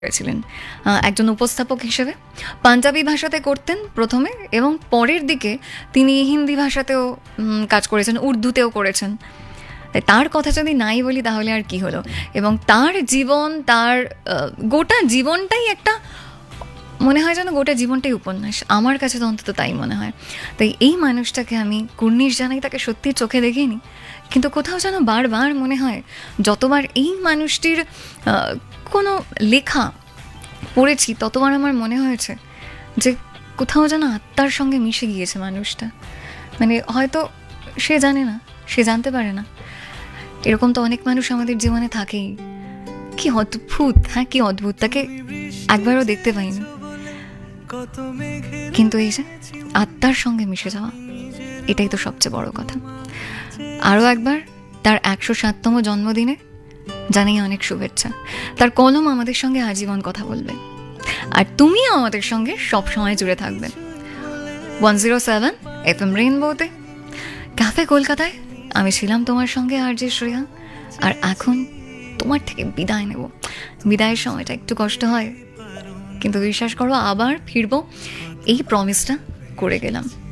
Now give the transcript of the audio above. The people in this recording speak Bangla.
করেছিলেন একজন উপস্থাপক হিসেবে। পাঞ্জাবি ভাষাতে করতেন প্রথমে, এবং পরের দিকে তিনি হিন্দি ভাষাতেও কাজ করেছেন, উর্দুতেও করেছেন। তার কথা যদি নাই বলি তাহলে আর কি হলো। এবং তার জীবন, তার গোটা জীবনটাই একটা, মনে হয় যেন গোটা জীবনটাই উপন্যাস। আমার কাছে তো অন্তত তাই মনে হয়। তাই এই মানুষটাকে আমি কুর্নিশ জানাই, তাকে সত্যি চোখে দেখিনি, কিন্তু কোথাও যেন বারবার মনে হয়, যতবার এই মানুষটির কোনো লেখা পড়েছি ততবার আমার মনে হয়েছে যে কোথাও যেন আত্মার সঙ্গে মিশে গিয়েছে মানুষটা। মানে হয়তো সে জানে না, সে জানতে পারে না। এরকম তো অনেক মানুষ আমাদের জীবনে থাকেই। কি অদ্ভুত, হ্যাঁ কি অদ্ভুত, তাকে একবারও দেখতে পাইনি, কিন্তু এই যে আত্মার সঙ্গে মিশে যাওয়া, এটাই তো সবচেয়ে বড় কথা। আরও একবার তার 107তম জন্মদিনে জানাই অনেক শুভেচ্ছা। তার কলম আমাদের সঙ্গে আজীবন কথা বলবে, আর তুমিও আমাদের সঙ্গে সব সময় জুড়ে থাকবে 107 FM রেইনবোতে। ক্যাফে কলকাতায় আমি ছিলাম তোমার সঙ্গে আরজে শ্রেয়া, আর এখন তোমার থেকে বিদায় নেব। বিদায়ের সময়টা একটু কষ্ট হয়, কিন্তু বিশ্বাস করো আবার ফিরবো, এই প্রমিসটা করে গেলাম।